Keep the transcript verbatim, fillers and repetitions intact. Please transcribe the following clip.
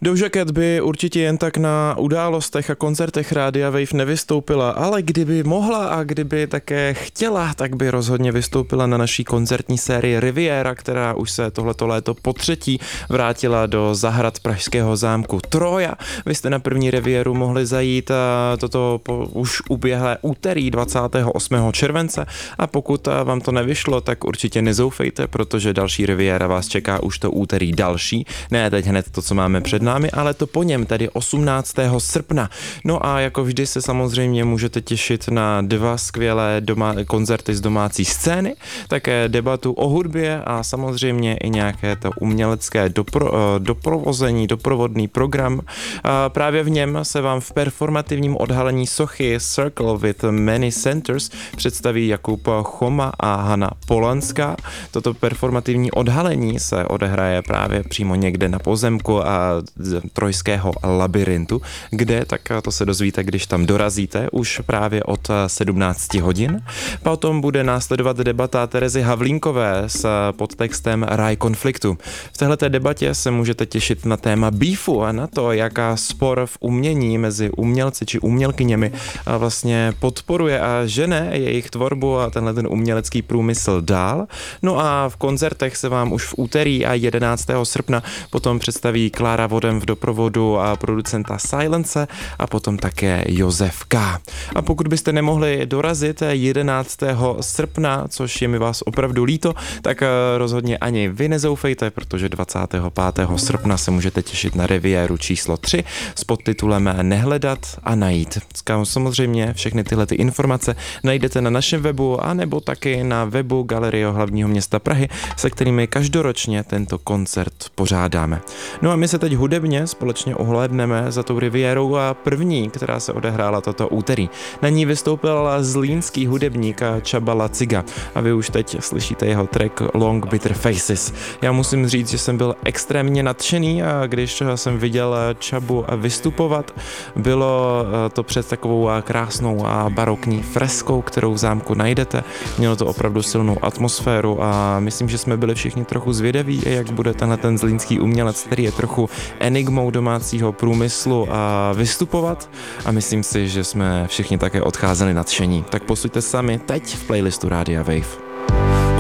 Doja Cat by určitě jen tak na událostech a koncertech Rádia Wave nevystoupila, ale kdyby mohla a kdyby také chtěla, tak by rozhodně vystoupila na naší koncertní sérii Riviera, která už se tohleto léto po třetí vrátila do zahrad pražského zámku Troja. Vy jste na první Rivieru mohli zajít a toto po už uběhlé úterý dvacátého osmého července a pokud vám to nevyšlo, tak určitě nezoufejte, protože další Riviera vás čeká už to úterý další. Ne teď hned to, co máme před námi, ale to po něm, tedy osmnáctého srpna. No a jako vždy se samozřejmě můžete těšit na dva skvělé doma, koncerty z domácí scény, také debatu o hudbě a samozřejmě i nějaké to umělecké dopro, doprovození, doprovodný program. A právě v něm se vám v performativním odhalení sochy Circle with Many Centers představí Jakub Choma a Hana Polanská. Toto performativní odhalení se odehraje právě přímo někde na pozemku a Trojského labyrintu, kde, tak to se dozvíte, když tam dorazíte, už právě od sedmnácti hodin. Potom bude následovat debata Terezy Havlínkové s podtextem Ráj konfliktu. V téhleté debatě se můžete těšit na téma beefu a na to, jaká spor v umění mezi umělci či umělkyněmi vlastně podporuje a žene jejich tvorbu a tenhle ten umělecký průmysl dál. No a v koncertech se vám už v úterý a jedenáctého srpna potom představí Klára Vodem v doprovodu a producenta Silence a potom také Josef K. A pokud byste nemohli dorazit jedenáctého srpna, což je mi vás opravdu líto, tak rozhodně ani vy nezoufejte, protože dvacátého pátého srpna se můžete těšit na Rivieru číslo tři s podtitulem Nehledat a najít. Samozřejmě všechny tyhle ty informace najdete na našem webu a nebo taky na webu Galerie hlavního města Prahy, se kterými každoročně tento koncert pořádáme. No a my se teď hudebně společně ohlédneme za tou Rivierou a první, která se odehrála toto úterý. Na ní vystoupil zlínský hudebník Csaba Laciga a vy už teď slyšíte jeho track Long Bitter Faces. Já musím říct, že jsem byl extrémně nadšený a když jsem viděl Csabu vystupovat, bylo to před takovou krásnou a barokní freskou, kterou v zámku najdete. Mělo to opravdu silnou atmosféru a myslím, že jsme byli všichni trochu zvědaví, jak bude tenhle ten zlínský umělec, který je trochu enigmou domácího průmyslu a vystupovat a myslím si, že jsme všichni také odcházeli nadšení. Tak posuďte sami teď v playlistu Rádia Wave.